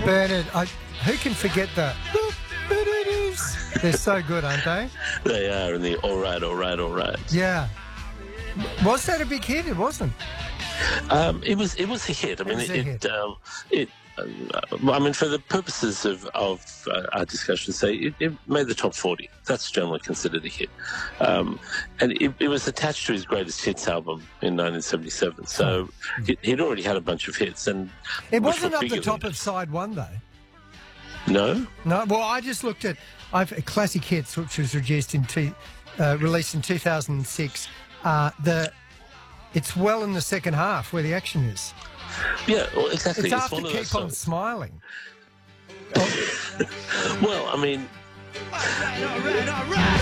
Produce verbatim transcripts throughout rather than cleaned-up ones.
Bernard, I, who can forget that? They're so good, aren't they? They are, and the all right, all right, all right. Yeah. Was that a big hit? It wasn't. Um, it was. It was a hit. I mean, was it. a hit. it, um, it uh, I mean, for the purposes of, of uh, our discussion, say it, it made the top forty. That's generally considered a hit, um, and it, it was attached to his greatest hits album in nineteen seventy-seven. So he, he'd already had a bunch of hits, and It wasn't up the top of side one, though. No, no. Well, I just looked at I've classic hits, which was reduced in two, uh, released in two thousand six. Uh, the it's well in the second half where the action is. Yeah, well, exactly. It's, it's after one of Keep those On songs. Smiling. Well, I mean, All right, all right, all right.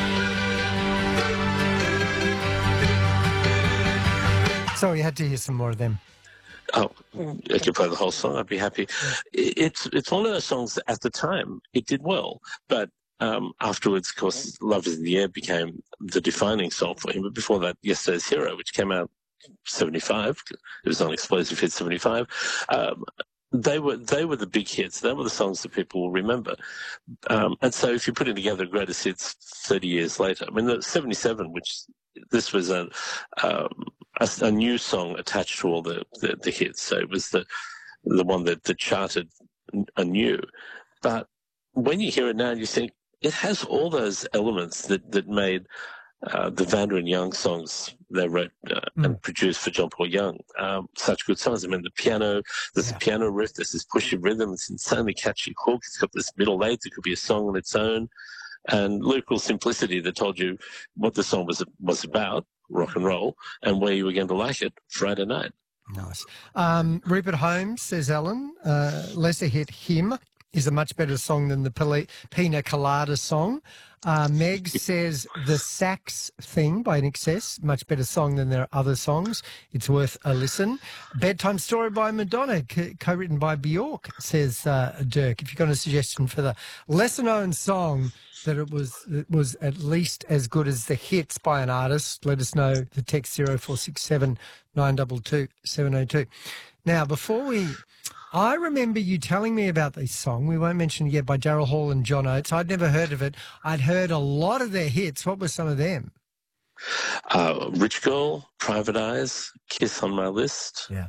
So you had to hear some more of them. oh, I could play the whole song. I'd be happy. It- It's it's one of those songs that at the time it did well, but um, afterwards, of course, "Love Is in the Air" became the defining song for him. But before that, "Yesterday's Hero," which came out seventy-five, it was on Explosive Hit seventy-five. Um, they were they were the big hits. They were the songs that people will remember. Um, and so, if you're putting together greatest hits thirty years later, I mean, the seventy-seven, which this was a um, a, a new song attached to all the, the, the hits. So it was the the one that, that charted anew. But when you hear it now, you think it has all those elements that that made uh, the Vanda and Young songs they wrote uh, Mm. and produced for John Paul Young um, such good songs. I mean, the piano, there's Yeah. a piano riff, there's this pushy rhythm, it's insanely catchy hook. It's got this middle eight. It could be a song on its own, and lyrical simplicity that told you what the song was was about, rock and roll, and where you were going to like it Friday night. Nice. Um, Rupert Holmes says, Alan, uh, lesser hit Him is a much better song than the Pili- Pina Colada song. Uh, Meg says The Sax Thing by N X S, much better song than their other songs. It's worth a listen. Bedtime Story by Madonna, co- co-written by Bjork, says uh, Dirk. If you've got a suggestion for the lesser-known song that it was it was at least as good as the hits by an artist, let us know. The text zero four six seven nine two two seven zero two. Now, before we... I remember you telling me about this song. We won't mention it yet, by Daryl Hall and John Oates. I'd never heard of it. I'd heard a lot of their hits. What were some of them? Uh, Rich Girl, Private Eyes, Kiss on My List. Yeah.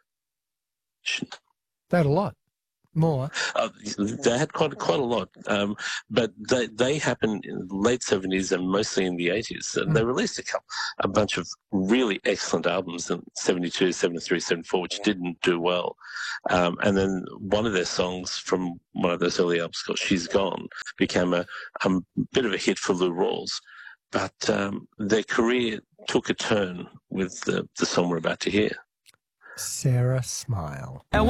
They had a lot. More. Uh, they had quite quite a lot, um, but they they happened in the late seventies and mostly in the eighties. And they released a couple, a bunch of really excellent albums in seventy-two, seventy-three, seventy-four, which didn't do well. Um, and then one of their songs from one of those early albums called "She's Gone" became a, a bit of a hit for Lou Rawls. But um, their career took a turn with the, the song we're about to hear. Sarah Smile.